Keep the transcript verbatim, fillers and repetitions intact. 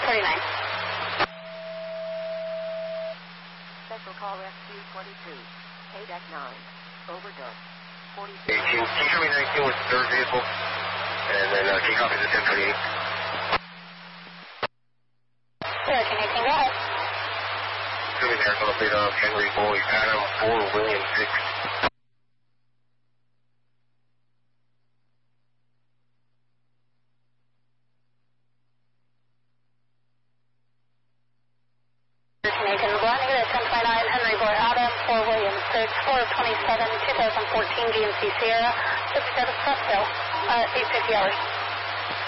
forty-nine. Special call rescue twenty-two. K D E C nine. Overdose. forty-six. eighteen. Can you show me nineteen with the third vehicle? And then uh, can you copy the ten twenty-eight? thirteen eighteen, go ahead. Show me there, so update of Henry Boy, Adam four, William six. Henry Boy, Adam four, William six, four twenty-seven, twenty fourteen G M C Sierra, six status Fresco, uh, eight fifty hours.